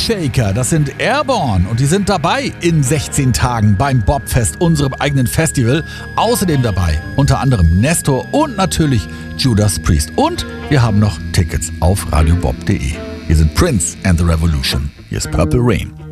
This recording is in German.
Shaker, das sind Airborne und die sind dabei in 16 Tagen beim Bobfest, unserem eigenen Festival. Außerdem dabei unter anderem Nestor und natürlich Judas Priest. Und wir haben noch Tickets auf radiobob.de. Hier sind Prince and the Revolution. Hier ist Purple Rain.